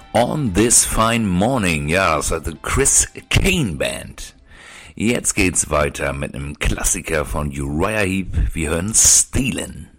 On This Fine Morning, ja, das war die Chris Kane Band. Jetzt geht's weiter mit einem Klassiker von Uriah Heep. Wir hören Stealin'.